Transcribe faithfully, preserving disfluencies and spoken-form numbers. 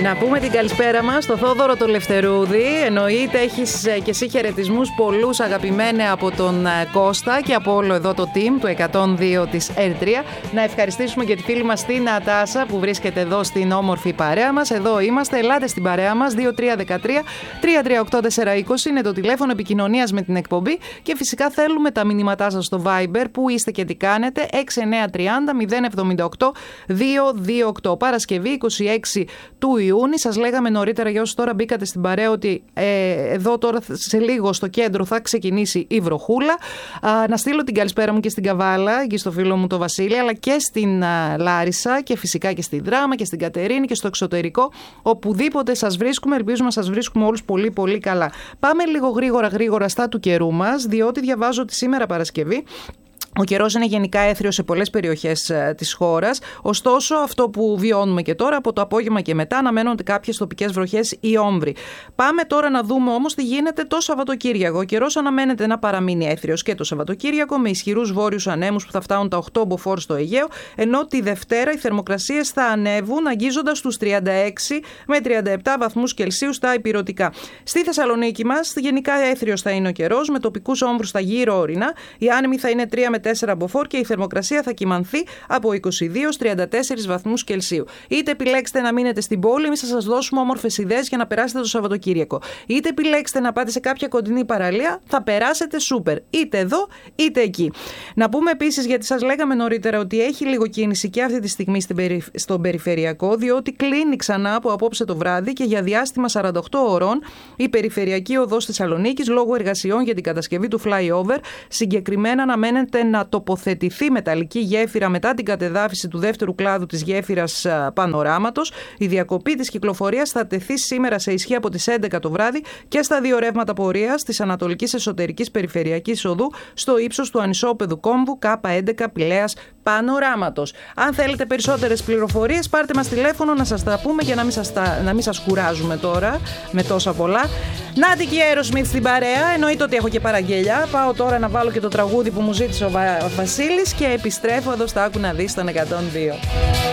Να πούμε την καλησπέρα μας στο Θόδωρο το Λευτερούδη. Εννοείται έχεις και εσύ χαιρετισμούς πολλούς, αγαπημένε, από τον Κώστα και από όλο εδώ το team του εκατόν δύο της Air τρία. Να ευχαριστήσουμε και τη φίλη μας την Νατάσα που βρίσκεται εδώ στην όμορφη παρέα μας. Εδώ είμαστε, ελάτε στην παρέα μας. δύο τρία ένα τρία τρία τρία οκτώ τέσσερα είκοσι είναι το τηλέφωνο επικοινωνίας με την εκπομπή. Και φυσικά θέλουμε τα μηνύματά σας στο Viber. Πού είστε και τι κάνετε? έξι εννιά τρία μηδέν μηδέν εβδομήντα οκτώ δύο δύο οκτώ. Παρασκευή είκοσι έξι του Ιούνιου. Σας λέγαμε νωρίτερα, για όσους τώρα μπήκατε στην παρέα, ότι ε, εδώ τώρα σε λίγο στο κέντρο θα ξεκινήσει η βροχούλα. Α, να στείλω την καλησπέρα μου και στην Καβάλα, και στο φίλο μου το Βασίλη, αλλά και στην α, Λάρισα και φυσικά και στη Δράμα και στην Κατερίνη και στο εξωτερικό. Οπουδήποτε σας βρίσκουμε, ελπίζουμε να σας βρίσκουμε όλους πολύ πολύ καλά. Πάμε λίγο γρήγορα γρήγορα στα του καιρού μας, διότι διαβάζω ότι σήμερα Παρασκευή ο καιρός είναι γενικά έθριος σε πολλές περιοχές ε, της χώρας. Ωστόσο, αυτό που βιώνουμε και τώρα, από το απόγευμα και μετά, αναμένονται κάποιες τοπικές βροχές ή όμβροι. Πάμε τώρα να δούμε όμως τι γίνεται το Σαββατοκύριακο. Ο καιρός αναμένεται να παραμείνει έθριος και το Σαββατοκύριακο, με ισχυρούς βόρειους ανέμους που θα φτάνουν τα οκτώ μποφόρ στο Αιγαίο, ενώ τη Δευτέρα οι θερμοκρασίες θα ανέβουν, αγγίζοντας τους τριάντα έξι με τριάντα επτά βαθμούς Κελσίου στα ηπειρωτικά. Στη Θεσσαλονίκη μας, γενικά έθριος θα είναι ο καιρός, με τοπικούς όμβρους στα γύρω ορεινά. Οι άνεμοι θα είναι τρία με τέσσερα μποφόρ και η θερμοκρασία θα κυμανθεί από είκοσι δύο έως τριάντα τέσσερα βαθμούς Κελσίου. Είτε επιλέξετε να μείνετε στην πόλη, εμείς θα σας δώσουμε όμορφες ιδέες για να περάσετε το Σαββατοκύριακο. Είτε επιλέξετε να πάτε σε κάποια κοντινή παραλία, θα περάσετε σούπερ. Είτε εδώ, είτε εκεί. Να πούμε επίσης, γιατί σας λέγαμε νωρίτερα ότι έχει λίγο κίνηση και αυτή τη στιγμή στον περιφερειακό, διότι κλείνει ξανά από απόψε το βράδυ και για διάστημα σαράντα οκτώ ωρών η περιφερειακή οδός Θεσσαλονίκης λόγω εργασιών για την κατασκευή του flyover. Συγκεκριμένα αναμένεται να τοποθετηθεί μεταλλική γέφυρα μετά την κατεδάφιση του δεύτερου κλάδου της γέφυρας Πανοράματος. Η διακοπή της κυκλοφορίας θα τεθεί σήμερα σε ισχύ από τις έντεκα το βράδυ και στα δύο ρεύματα πορείας της Ανατολικής Εσωτερικής Περιφερειακής Οδού στο ύψος του ανισόπεδου κόμβου Κ έντεκα Πηλαίας Πανοράματος. Αν θέλετε περισσότερες πληροφορίες, πάρτε μας τηλέφωνο να σας τα πούμε για να μην σας, τα, να μην σας κουράζουμε τώρα με τόσα πολλά. Νάτι και η Aerosmith στην παρέα. Εννοείται ότι έχω και παραγγελιά. Πάω τώρα να βάλω και το τραγούδι που μου ζήτησε ο Βασίλης και επιστρέφω εδώ στα Άκου να δεις στον εκατόν δύο.